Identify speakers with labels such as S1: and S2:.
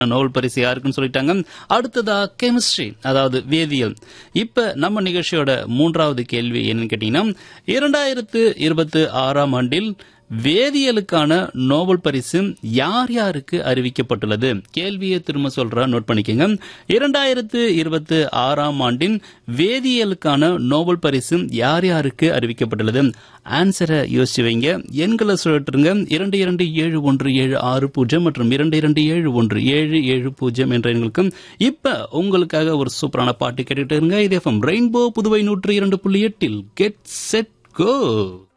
S1: Nobel பரிசு யாருக்குன்னு சொல்லிட்டாங்க. அடுத்ததா கெமிஸ்ட்ரி, அதாவது வேதியியல். இப்ப நம்ம நிகழ்ச்சியோட மூன்றாவது கேள்வி என்னன்னு கேட்டீங்கன்னா, 2026ஆம் ஆண்டில் வேதியியலுக்கான நோபல் பரிசு யார் யாருக்கு அறிவிக்கப்பட்டுள்ளது? கேள்வியை திரும்ப சொல்ற, நோட் பண்ணிக்கோங்க. 2026ஆம் ஆண்டின் வேதியியலுக்கான நோபல் பரிசு யார் யாருக்கு அறிவிக்கப்பட்டுள்ளது? ஆன்சரை யோசிச்சு வைங்க. எண்களை சொல்லிட்டுருங்க. 227176 மற்றும் 227177 என்ற எண்களுக்கும். இப்ப உங்களுக்காக ஒரு சூப்பரான பாட்டு கேட்டுட்டு இருங்க. இது FM rainbow Puduvai 102.8 get set go.